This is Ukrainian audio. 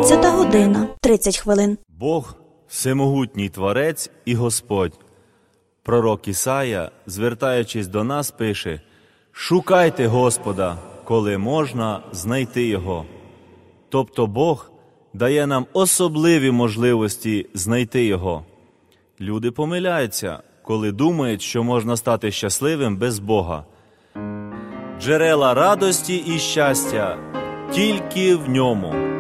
11:30 30 хвилин. Бог – всемогутній Творець і Господь. Пророк Ісая, звертаючись до нас, пише: «Шукайте Господа, коли можна знайти Його». Тобто Бог дає нам особливі можливості знайти Його. Люди помиляються, коли думають, що можна стати щасливим без Бога. Джерела радості і щастя тільки в Ньому.